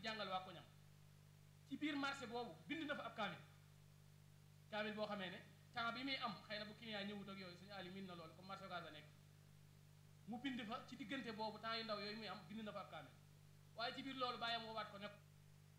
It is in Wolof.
jàngal waa koñam ci biir marché boobu bind na fa ab kaamil boo xamee ne temps bi muy am xëy na bu client ñëwut ak yooyu suñu àll min na loolu comme marché Ocass la nekk mu bind fa ci diggante boobu temps yu ndaw yooyu muy am bind na fa ab kaamil waaye ci biir loolu bàyyam woowaat ko ne